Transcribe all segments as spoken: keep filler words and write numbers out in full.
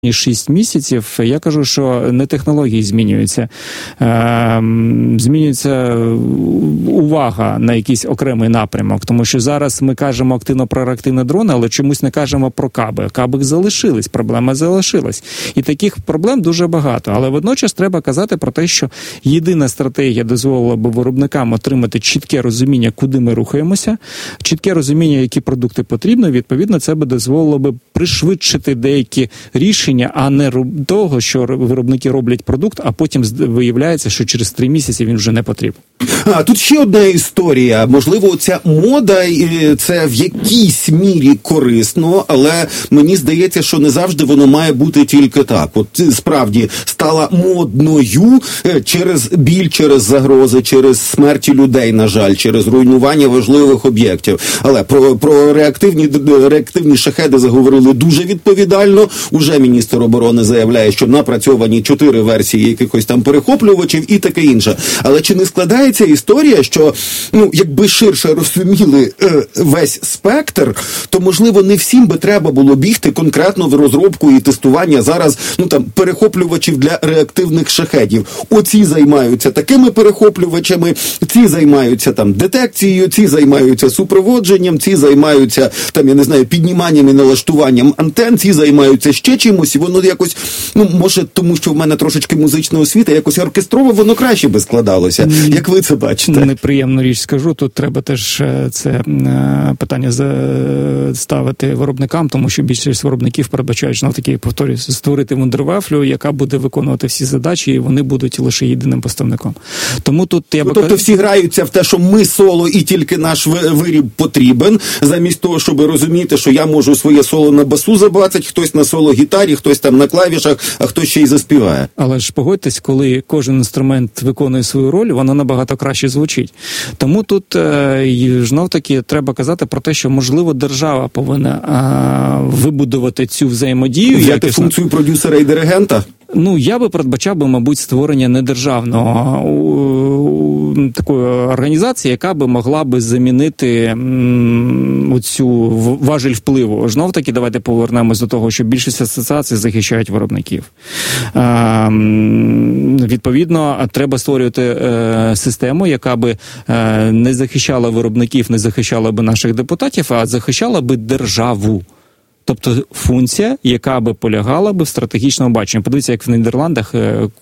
шість місяців, я кажу, що не технології змінюються. Е, змінюється увага на якийсь окремий напрямок, тому що зараз ми кажемо активно про реактивні дрони, але чомусь не кажемо про каби. Каби залишились, проблема залишилась. І таких проблем дуже багато. Але водночас треба казати про те, що єдина стратегія дозволила би виробникам отримати чітке розуміння, куди ми рухаємося, чітке розуміння, які продукти потрібно, відповідно, це би дозволило би пришвидшити деякі рішення, а не того, що виробники роблять продукт, а потім виявляється, що через три місяці він вже не потрібен. А, тут ще одна історія. Можливо, ця мода, це в якійсь мірі корисно, але мені здається, що не завжди воно має бути тільки так. От справді стала модною через біль, через загрози, через смерті людей, на жаль, через руйнування важливих об'єктів. Але про, про реактивні, реактивні шахеди заговорили дуже відповідально. Уже міністр оборони заявляє, що напрацьовані чотири версії якихось там перехоплювачів і таке інше. Але чи не складається історія, що, ну, якби ширше розуміли е, весь спектр, то, можливо, не всім би треба було бігти конкретно в розробку і тестування зараз, ну, там, перехоплювачів для реактивних шахедів. Оці займаються такими перехоплювачами, ці займаються, там, детекцією, ці займаються супроводженням, ці займаються, там, я не знаю, підніманням і налаштуванням антен, ці займаються ще чимось, і воно якось, ну, може, тому що в мене трошечки музична освіта, якось оркестрово воно краще би складалося. Mm. Як ви це бачите? Неприємну річ скажу, тут треба теж це питання ставити виробникам, тому що більшість виробників передбачають, знов таки, повторюю, створити вундервафлю, яка буде виконувати всі задачі, і вони будуть лише єдиним поставником. Тому тут я ну, тобто всі граються в те, що ми соло і тільки наш виріб потрібен, замість того, щоб розуміти, що я можу своє соло на басу забацати, хтось на соло-гітарі, хтось там на клавішах, а хтось ще й заспіває. Але ж погодьтесь, коли кожен інструмент виконує свою роль, воно набагато краще звучить. Тому тут е, знов-таки треба казати про те, що, можливо, держава повинна е, вибудувати цю взаємодію. Взяти функцію продюсера і диригента? Ну, я би передбачав би, мабуть, створення недержавного у, такої організації, яка би могла би замінити м, оцю важіль впливу. Знов-таки, давайте повернемось до того, що більшість асоціацій захищають виробників. Е, відповідно, треба створювати е, систему, яка би е, не захищала виробників, не захищала би наших депутатів, а захищала би державу. Тобто функція, яка би полягала би в стратегічному баченні. Подивіться, як в Нідерландах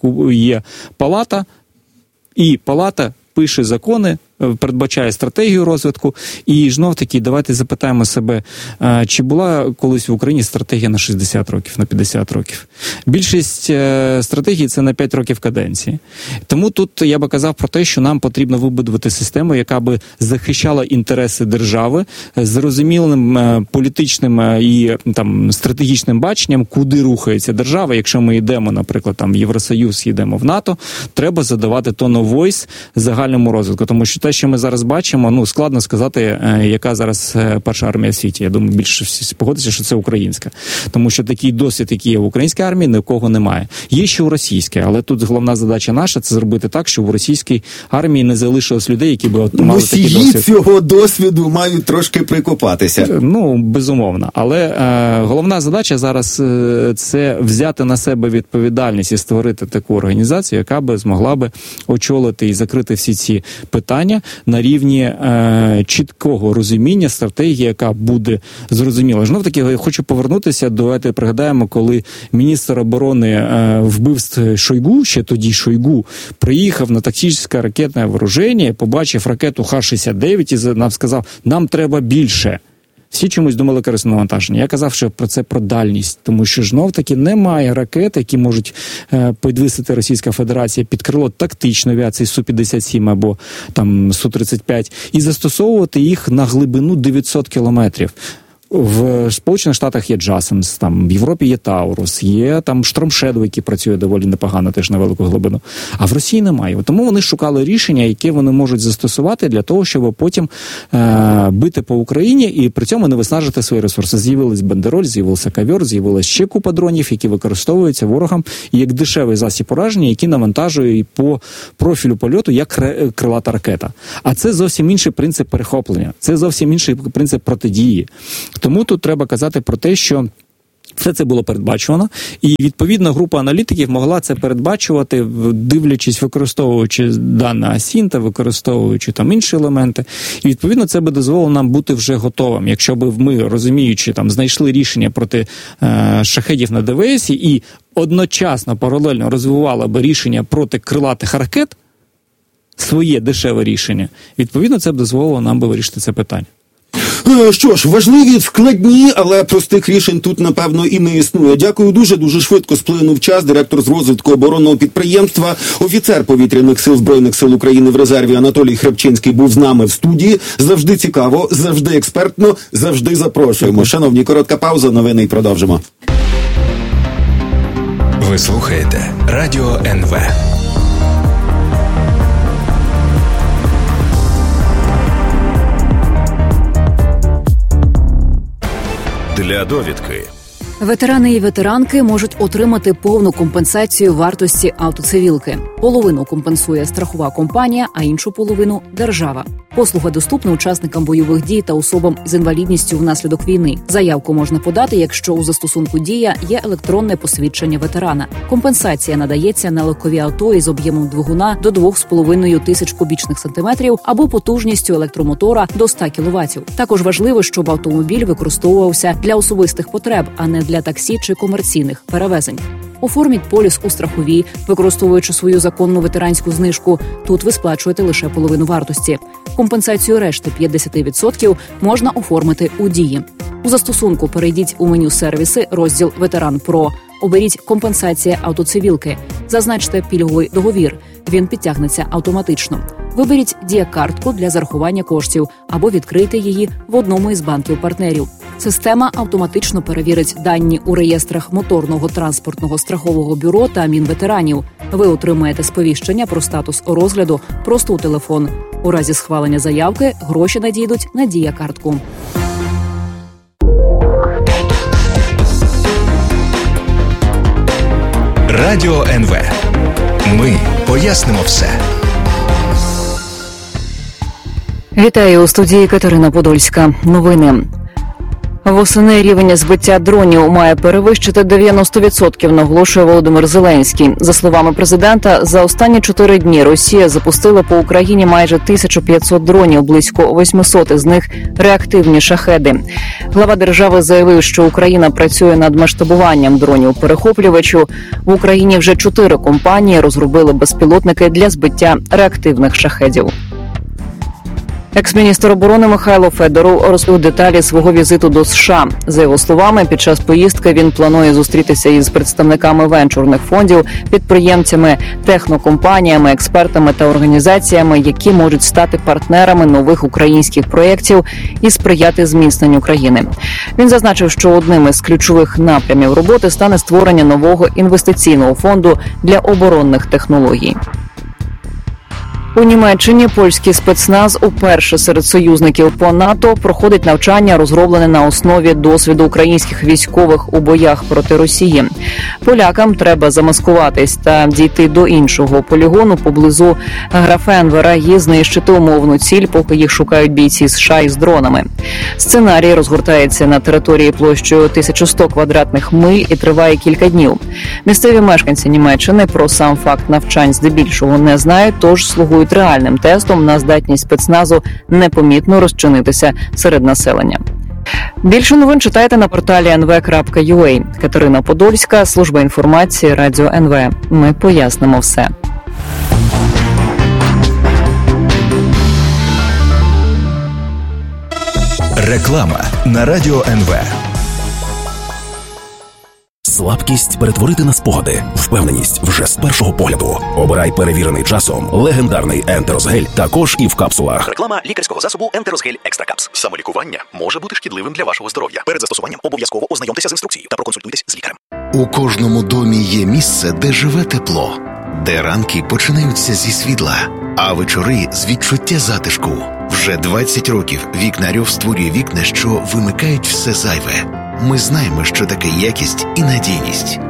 є палата, і палата пише закони, передбачає стратегію розвитку. І знов-таки давайте запитаємо себе, чи була колись в Україні стратегія на шістдесят років, на п'ятдесят років. Більшість стратегій – це на п'ять років каденції. Тому тут я би казав про те, що нам потрібно вибудувати систему, яка би захищала інтереси держави з зрозумілим політичним і там стратегічним баченням, куди рухається держава. Якщо ми йдемо, наприклад, там в Євросоюз, йдемо в НАТО, треба задавати tone of voice загальному розвитку. Тому що те, що ми зараз бачимо, ну, складно сказати, яка зараз перша армія в світі. Я думаю, більше всі погодяться, що це українська. Тому що такий досвід, який є в українській армії, ні в кого немає. Є ще у російській, але тут головна задача наша – це зробити так, щоб у російській армії не залишилось людей, які би от мали такий досвід. Носії цього досвіду мають трошки прикопатися. Ну, безумовно. Але е, головна задача зараз е, – це взяти на себе відповідальність і створити таку організацію, яка би змогла би очолити і закрити всі ці питання на рівні е, чіткого розуміння стратегії, яка буде зрозуміла. Знов таки, я хочу повернутися, давайте пригадаємо, коли міністр оборони е, вбивств Шойгу, ще тоді Шойгу, приїхав на тактичне ракетне вооруження, побачив ракету Х шістдесят дев'ять і нам сказав, нам треба більше. Всі чомусь думали корисне навантаження. Я казав, що про це про дальність, тому що знов-таки немає ракет, які можуть е, підвисити Російська Федерація під крило тактичної авіації Су п'ятдесят сім або там Су тридцять п'ять і застосовувати їх на глибину дев'ятсот кілометрів. В Сполучених Штатах є Джасенс, там в Європі є Таурус, є там Storm Shadow, який працює доволі непогано, теж на велику глибину. А в Росії немає. Тому вони шукали рішення, яке вони можуть застосувати для того, щоб потім е- бити по Україні і при цьому не виснажити свої ресурси. З'явилась бандероль, з'явився ковер, з'явилась ще купа дронів, які використовуються ворогам як дешевий засіб ураження, які навантажують по профілю польоту як крилата ракета. А це зовсім інший принцип перехоплення. Це зовсім інший принцип протидії. Тому тут треба казати про те, що Все це було передбачено, і відповідно група аналітиків могла це передбачувати, дивлячись, використовуючи дане Асінта, використовуючи там інші елементи. І відповідно це би дозволило нам бути вже готовим. Якщо б ми, розуміючи, там знайшли рішення проти е, шахедів на ДВС і одночасно, паралельно розвивали б рішення проти крилатих ракет, своє дешеве рішення, відповідно це б дозволило нам би вирішити це питання. Що ж, важливі, складні, але простих рішень тут, напевно, і не існує. Дякую дуже, дуже швидко сплинув час. Директор з розвитку оборонного підприємства, офіцер повітряних сил Збройних сил України в резерві Анатолій Храпчинський був з нами в студії. Завжди цікаво, завжди експертно, завжди запрошуємо. Шановні, коротка пауза, новини і продовжимо. Ви слухаєте Радіо ен ве. Для довідки. Ветерани і ветеранки можуть отримати повну компенсацію вартості автоцивілки. Половину компенсує страхова компанія, а іншу половину – держава. Послуга доступна учасникам бойових дій та особам з інвалідністю внаслідок війни. Заявку можна подати, якщо у застосунку «Дія» є електронне посвідчення ветерана. Компенсація надається на легкові авто із об'ємом двигуна до дві з половиною тисяч кубічних сантиметрів або потужністю електромотора до ста кіловатів. Також важливо, щоб автомобіль використовувався для особистих потреб, а не для таксі чи комерційних перевезень. Оформіть поліс у страховій, використовуючи свою законну ветеранську знижку. Тут ви сплачуєте лише половину вартості. Компенсацію решти п'ятдесят відсотків можна оформити у «Дії». У застосунку перейдіть у меню «Сервіси», розділ «Ветеран Про». Оберіть «Компенсація автоцивілки». Зазначте пільговий договір. Він підтягнеться автоматично. Виберіть «Дія-картку» для зарахування коштів або відкрийте її в одному із банків-партнерів. Система автоматично перевірить дані у реєстрах Моторного транспортного страхового бюро та Мінветеранів. Ви отримаєте сповіщення про статус розгляду просто у телефон. У разі схвалення заявки гроші надійдуть на «Дія-картку». Радіо ен ве. Ми пояснимо все. Вітаю, у студії Катерина Подольська. Новини. Восени рівень збиття дронів має перевищити дев'яносто відсотків, наголошує Володимир Зеленський. За словами президента, за останні чотири дні Росія запустила по Україні майже тисячу п'ятсот дронів, близько восьмисот із них реактивні шахеди. Глава держави заявив, що Україна працює над масштабуванням дронів-перехоплювачів. В Україні вже чотири компанії розробили безпілотники для збиття реактивних шахедів. Екс-міністр оборони Михайло Федоров розповів деталі свого візиту до США. За його словами, під час поїздки він планує зустрітися із представниками венчурних фондів, підприємцями, технокомпаніями, експертами та організаціями, які можуть стати партнерами нових українських проєктів і сприяти зміцненню країни. Він зазначив, що одним із ключових напрямів роботи стане створення нового інвестиційного фонду для оборонних технологій. У Німеччині польський спецназ уперше серед союзників по НАТО проходить навчання, розроблене на основі досвіду українських військових у боях проти Росії. Полякам треба замаскуватись та дійти до іншого полігону поблизу Графенвера і знищити умовну ціль, поки їх шукають бійці США із дронами. Сценарій розгортається на території площею тисяча сто квадратних миль і триває кілька днів. Місцеві мешканці Німеччини про сам факт навчань здебільшого не знають, тож слугують реальним тестом на здатність спецназу непомітно розчинитися серед населення. Більше новин читайте на порталі ен ве крапка ю а. Катерина Подольська, служба інформації, Радіо ен ве. Ми пояснимо все. Реклама на Радіо ен ве. Слабкість перетворити на спогади, впевненість вже з першого погляду. Обирай перевірений часом легендарний Ентерозгель, також і в капсулах. Реклама лікарського засобу Ентерозгель Екстра Капс. Самолікування може бути шкідливим для вашого здоров'я. Перед застосуванням обов'язково ознайомтеся з інструкцією та проконсультуйтесь з лікарем. У кожному домі є місце, де живе тепло, де ранки починаються зі світла, а вечори з відчуття затишку. Вже двадцять років Вікнарьов створює вікна, що вимикають все зайве. Ми знаємо, що таке якість і надійність.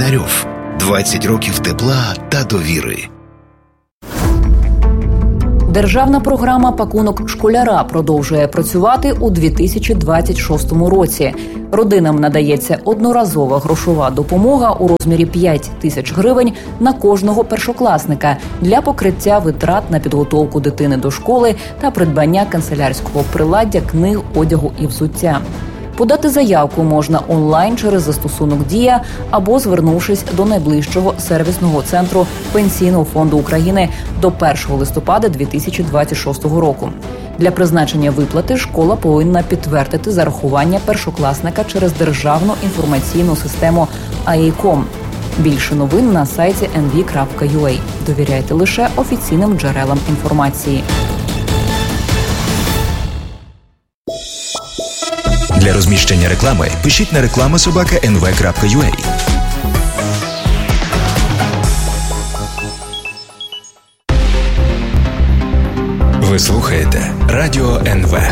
Вікнарьов. двадцять років тепла та довіри. Державна програма «Пакунок школяра» продовжує працювати у дві тисячі двадцять шостому році. Родинам надається одноразова грошова допомога у розмірі п'ять тисяч гривень на кожного першокласника для покриття витрат на підготовку дитини до школи та придбання канцелярського приладдя, книг, одягу і взуття. Подати заявку можна онлайн через застосунок «Дія» або звернувшись до найближчого сервісного центру Пенсійного фонду України до першого листопада дві тисячі двадцять шостого року. Для призначення виплати школа повинна підтвердити зарахування першокласника через державну інформаційну систему ай ей ком. Більше новин на сайті ен ві крапка ю а. Довіряйте лише офіційним джерелам інформації. Для розміщення реклами пишіть на реклама собака ен ве крапка ю а. Ви слухаєте Радіо ен ве.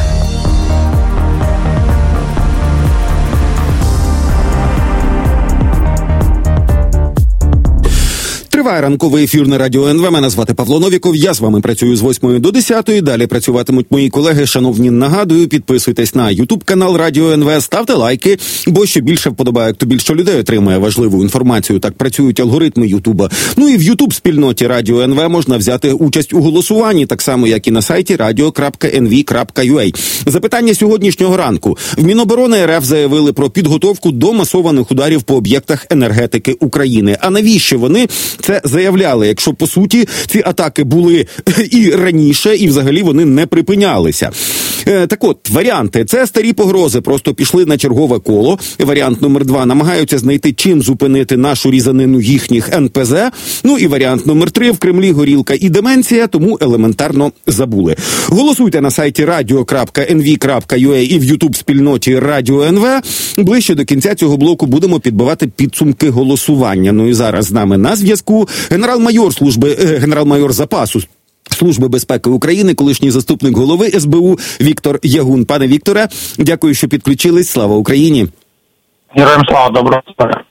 Триває ранковий ефір на Радіо ен ве. Мене звати Павло Новіков. Я з вами працюю з восьмої до десятої. Далі працюватимуть мої колеги. Шановні, нагадую, підписуйтесь на ютуб-канал Радіо ен ве, ставте лайки, бо що більше вподобайок, то більше людей отримає важливу інформацію. Так працюють алгоритми Ютуба. Ну і в Ютуб-спільноті Радіо ен ве можна взяти участь у голосуванні, так само, як і на сайті радіо крапка ен ві крапка ю а. Запитання сьогоднішнього ранку. В Міноборони ер еф заявили про підготовку до масованих ударів по об'єктах енергетики України. А навіщо вони це заявляли, якщо, по суті, ці атаки були і раніше, і взагалі вони не припинялися. Е, так от, варіанти. Це старі погрози, просто пішли на чергове коло. Варіант номер два. Намагаються знайти, чим зупинити нашу різанину їхніх ен пе зе. Ну і варіант номер три. В Кремлі горілка і деменція, тому елементарно забули. Голосуйте на сайті радіо крапка ен ві крапка ю а і в ютуб-спільноті Радіо ен ве. Ближче до кінця цього блоку будемо підбивати підсумки голосування. Ну і зараз з нами на зв'язку генерал-майор служби, генерал-майор запасу Служби безпеки України, колишній заступник голови ес бе у Віктор Ягун. Пане Вікторе, дякую, що підключились. Слава Україні! Героям слава, доброго здоров'я!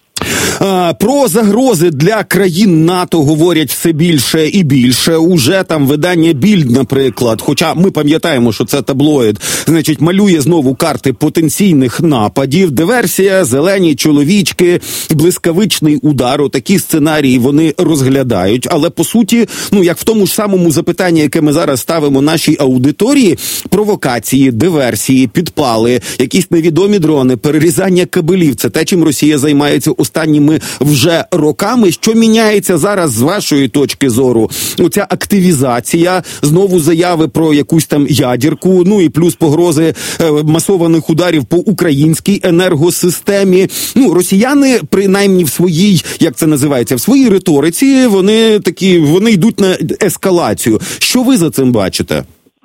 Про загрози для країн НАТО говорять все більше і більше. Уже там видання «Більд», наприклад, хоча ми пам'ятаємо, що це таблоїд, значить, малює знову карти потенційних нападів. Диверсія, зелені чоловічки, блискавичний удар. Такі сценарії вони розглядають. Але, по суті, ну, як в тому ж самому запитанні, яке ми зараз ставимо нашій аудиторії, провокації, диверсії, підпали, якісь невідомі дрони, перерізання кабелів – це те, чим Росія займається останніми вже роками. Що міняється зараз з вашої точки зору? Оця активізація, знову заяви про якусь там ядерку, ну і плюс погрози е, масованих ударів по українській енергосистемі. Ну, росіяни, принаймні в своїй, як це називається, в своїй риториці, вони такі, вони йдуть на ескалацію. Що ви за цим бачите?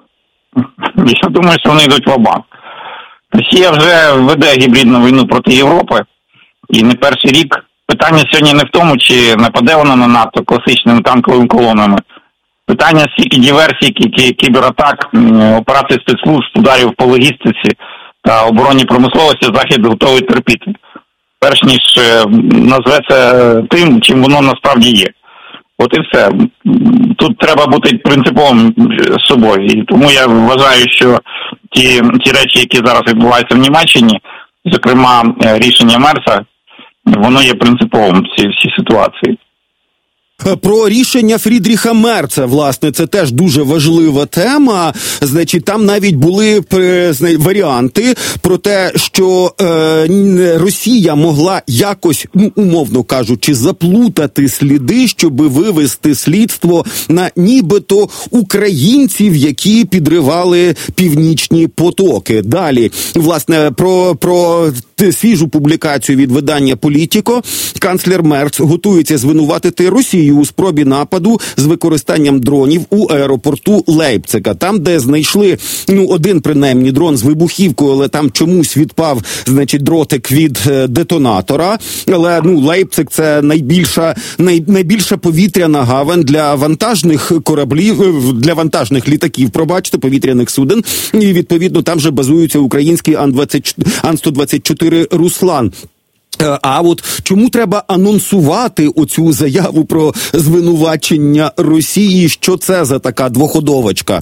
Я думаю, що вони йдуть ва-банк. Росія вже веде гібридну війну проти Європи. І не перший рік. Питання сьогодні не в тому, чи нападе вона на НАТО класичними танковими колонами. Питання стільки диверсій, кібератак, операцій спецслужб, ударів по логістиці та оборонній промисловості Захід готовий терпіти. Перш ніж назве це тим, чим воно насправді є. От і все. Тут треба бути принциповим з собою. І тому я вважаю, що ті, ті речі, які зараз відбуваються в Німеччині, зокрема рішення Мерца, воно є принциповим в цій всій ситуації. Про рішення Фрідріха Мерца, власне, це теж дуже важлива тема. Значить, там навіть були варіанти про те, що е, Росія могла якось, ну, умовно кажучи, заплутати сліди, щоб вивести слідство на нібито українців, які підривали північні потоки. Далі, власне, про, про свіжу публікацію від видання «Політіко». Канцлер Мерц готується звинуватити Росію у спробі нападу з використанням дронів у аеропорту Лейпцига. Там, де знайшли, ну, один, принаймні, дрон з вибухівкою, але там чомусь відпав, значить, дротик від е, детонатора. Але, ну, Лейпциг – це найбільша, най, найбільша повітряна гавань для вантажних кораблів, для вантажних літаків, пробачте, повітряних суден. І, відповідно, там же базуються українські Ан сто двадцять чотири «Руслан». А от чому треба анонсувати оцю заяву про звинувачення Росії? Що це за така двоходовочка?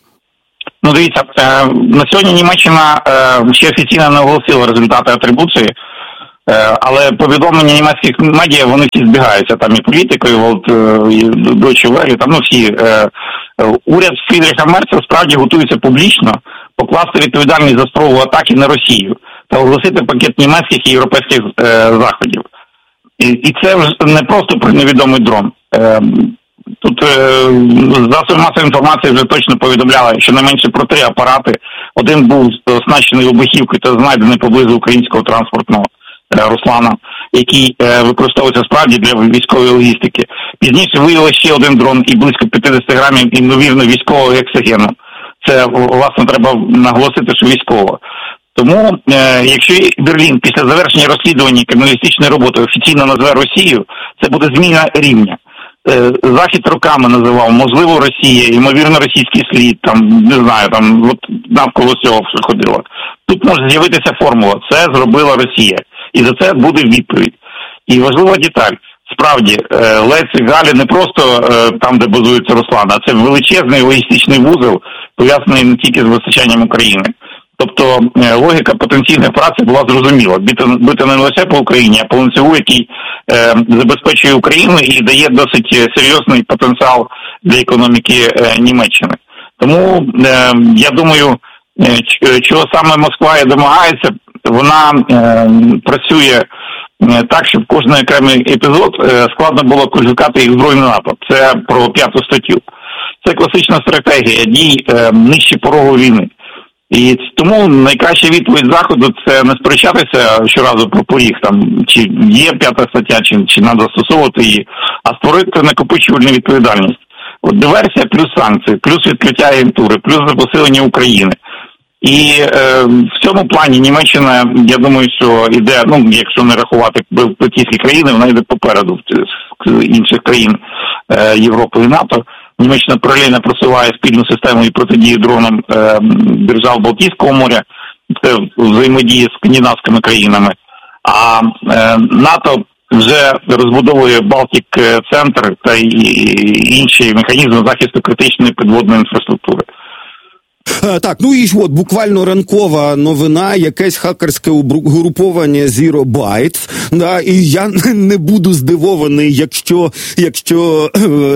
Ну, дивіться, на сьогодні Німеччина ще офіційно не оголосила результати атрибуції, але повідомлення німецьких медіа, вони всі збігаються, там і політикою, от, і Deutsche Welle, там, ну, всі. Уряд Фрідріха Мерца справді готується публічно покласти відповідальність за спробу атаки на Росію та оголосити пакет німецьких і європейських е, заходів. І, і це вже не просто про невідомий дрон. Е, тут е, засоби масової інформації вже точно повідомляли, що не менше про три апарати. Один був оснащений вибухівкою та знайдений поблизу українського транспортного е, Руслана, який е, використовується справді для військової логістики. Пізніше виявили ще один дрон і близько п'ятдесят грамів імовірно військового гексогену. Це, власне, треба наголосити, що військово. Тому, е, якщо Берлін після завершення розслідування криміналістичної роботи офіційно назве Росію, це буде зміна рівня. Е, Захід роками називав, можливо, Росія, ймовірно, російський слід, там, не знаю, там, от навколо цього все ходило. Тут може з'явитися формула, це зробила Росія. І за це буде відповідь. І важлива деталь. Справді, Лейпциг, Галі не просто там, де базується Руслан, а це величезний логістичний вузол, пов'язаний не тільки з вистачанням України. Тобто логіка потенційних операцій була зрозуміла. Бити, бити не лише по Україні, а по ланцюгу, який е, забезпечує Україну і дає досить серйозний потенціал для економіки е, Німеччини. Тому, е, я думаю, е, чого саме Москва і домагається, вона е, працює так, щоб кожен окремий епізод складно було кваліфікувати як збройне напад. Це про п'яту статтю. Це класична стратегія дій е, нижче порогу війни. І тому найкраща відповідь Заходу – це не сперечатися щоразу про поріг, там, чи є п'ята стаття, чи, чи треба застосовувати її, а створити накопичувальну відповідальність. От диверсія плюс санкції, плюс відкриття агентури, плюс посилення України. І е, в цьому плані Німеччина, я думаю, що йде, ну, якщо не рахувати балтійські країни, вона йде попереду інших країн е, Європи і НАТО. Німеччина паралельно просуває спільну систему і протидії дронам е, держав Балтійського моря, це взаємодії з скандинавськими країнами. А е, НАТО вже розбудовує Балтік-центр та й інші механізми захисту критичної підводної інфраструктури. Так, ну і от буквально ранкова новина, якесь хакерське угруповання Zero Bytes, да, і я не буду здивований, якщо, якщо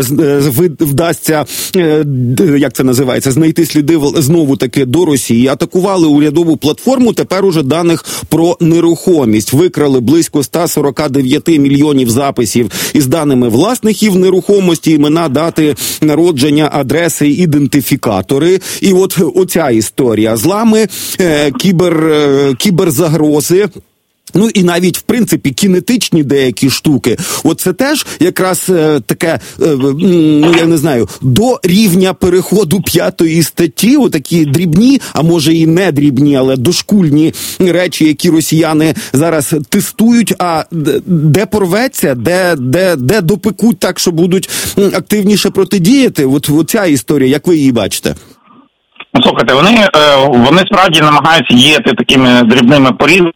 е, вдасться, е, як це називається, знайти сліди знову таки до Росії. Атакували урядову платформу, тепер уже даних про нерухомість. Викрали близько сто сорок дев'ять мільйонів записів із даними власників нерухомості, імена, дати народження, адреси, ідентифікатори. І от оця історія. Злами, е, кібер, е, кіберзагрози, ну і навіть, в принципі, кінетичні деякі штуки. От це теж якраз е, таке, е, ну я не знаю, до рівня переходу п'ятої статті, отакі дрібні, а може і не дрібні, але дошкульні речі, які росіяни зараз тестують, а де порветься, де, де, де допекуть так, що будуть активніше протидіяти. От оця історія, як ви її бачите? Слухайте, вони, вони справді намагаються діяти такими дрібними порізами,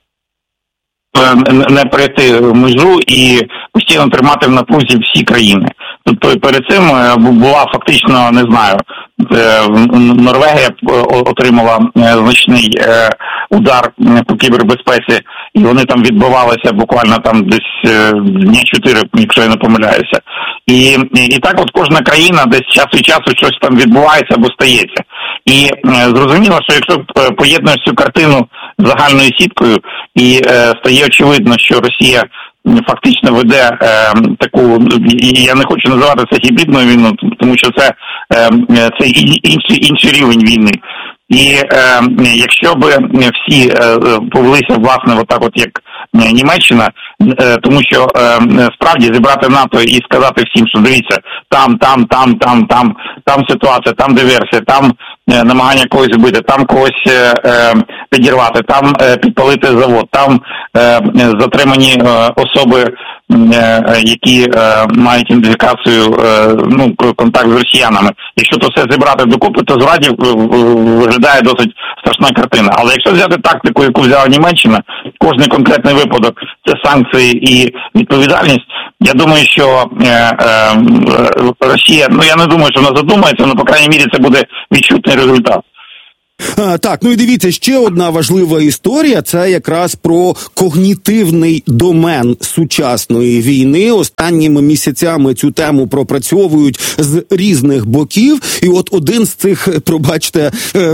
не перейти межу і постійно тримати в напрузі всі країни. Тобто перед цим була фактично, не знаю, Норвегія отримала значний удар по кібербезпеці, і вони там відбивалися буквально там десь дня чотири, якщо я не помиляюся. І, і так от кожна країна десь час від часу щось там відбувається або стається. І зрозуміло, що якщо поєднуєш цю картину загальною сіткою і е, стає очевидно, що Росія фактично веде е, таку, і я не хочу називати це гібридною війною, тому що це, е, це інший, інший рівень війни. І е, якщо б всі е, повелися, власне, отак от як Німеччина, е, тому що е, справді зібрати НАТО і сказати всім, що дивіться, там, там, там, там, там, там ситуація, там диверсія, там е, намагання когось вбити, там когось е, підірвати, там е, підпалити завод, там е, затримані е, особи, е, які е, мають ідентифікацію, е, ну, контакт з росіянами. Якщо то все зібрати докупи, то зраді виглядає досить страшна картина. Але якщо взяти тактику, яку взяла Німеччина, кожний конкретний випадок – це санкції і відповідальність, я думаю, що е, е, Росія, ну я не думаю, що вона задумається, але, по крайній мірі, це буде відчутний результат. А, так, ну і дивіться, ще одна важлива історія – це якраз про когнітивний домен сучасної війни. Останніми місяцями цю тему пропрацьовують з різних боків. І от один з цих, пробачте,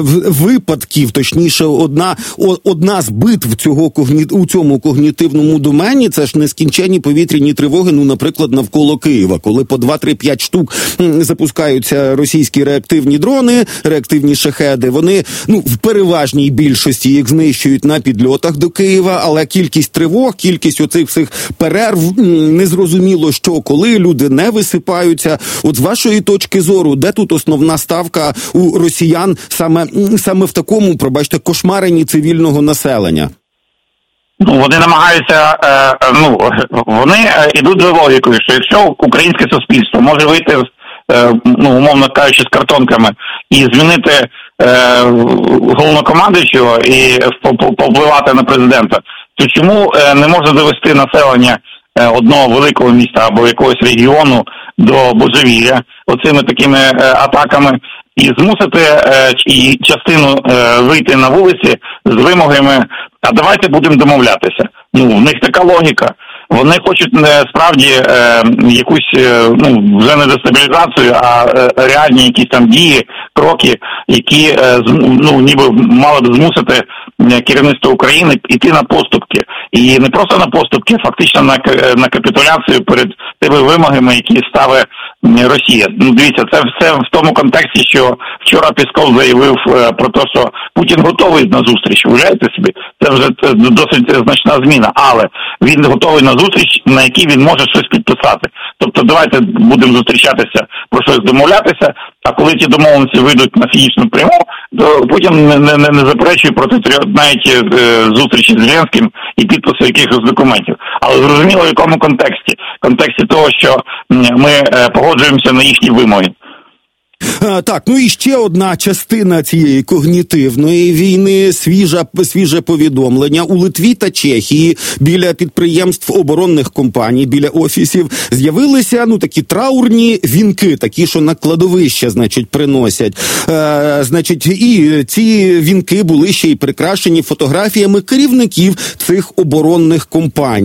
випадків, точніше, одна, одна з битв цього, у цьому когнітивному домені – це ж нескінченні повітряні тривоги, ну, наприклад, навколо Києва, коли по два-три-п'ять штук запускаються російські реактивні дрони, реактивні шахеди, вони ну, в переважній більшості їх знищують на підльотах до Києва, але кількість тривог, кількість оцих всіх перерв, незрозуміло що, коли люди не висипаються. От з вашої точки зору, де тут основна ставка у росіян саме, саме в такому, пробачте, кошмаренні цивільного населення? Ну, вони намагаються, е, ну, вони йдуть за логікою, що якщо українське суспільство може вийти, е, ну, умовно кажучи, з картонками і змінити е, головнокомандуючого і повпливати на президента, то чому е, не може довести населення е, одного великого міста або якогось регіону до божевілля оцими такими е, атаками і змусити е, і частину е, вийти на вулиці з вимогами, а давайте будемо домовлятися. Ну, в них така логіка. Вони хочуть не справді е, якусь, е, ну, вже не дестабілізацію, а е, реальні якісь там дії, кроки, які, е, ну, ніби мали б змусити керівництво України йти на поступки. І не просто на поступки, а фактично на, на капітуляцію перед тими вимогами, які ставить Росія. Ну, дивіться, це все в тому контексті, що вчора Пісков заявив е, про те, що Путін готовий на зустріч. Уявляєте собі? Це вже досить значна зміна. Але він готовий на зустріч, на якій він може щось підписати. Тобто давайте будемо зустрічатися, про щось домовлятися, а коли ті домовленості вийдуть на фінішну пряму, то Путін не, не, не заперечує проти навіть е, зустрічі з Зеленським і підпису якихось документів. Але зрозуміло, в якому контексті? В контексті того, що ми е, погоджуємося на їхні вимоги. А, так, ну і ще одна частина цієї когнітивної війни, свіжа, свіже повідомлення. У Литві та Чехії біля підприємств оборонних компаній, біля офісів з'явилися, ну, такі траурні вінки, такі, що на кладовище, значить, приносять. Е, значить, і ці вінки були ще й прикрашені фотографіями керівників цих оборонних компаній.